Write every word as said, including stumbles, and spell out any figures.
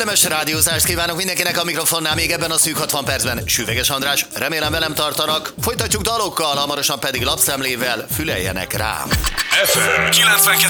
Kellemes rádiózást kívánok mindenkinek a mikrofonnál még ebben a szűk hatvan percben. Süveges András, remélem velem tartanak. Folytatjuk dalokkal, hamarosan pedig lapszemlével, füleljenek rám. ef em kilencvenkettő